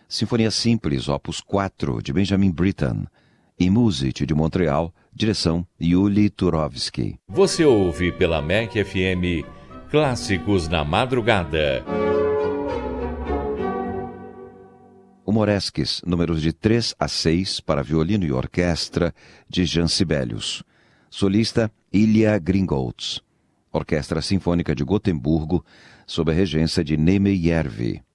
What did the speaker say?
Sinfonia Simples, Opus 4, de Benjamin Britten. E Music, de Montreal, direção Yuli Turovsky. Você ouve pela MEC FM Clássicos na Madrugada. O Moresques, números de 3 a 6 para violino e orquestra, de Jan Sibelius. Solista Ilya Gringolds. Orquestra Sinfônica de Gotemburgo, sob a regência de Neeme Järvi.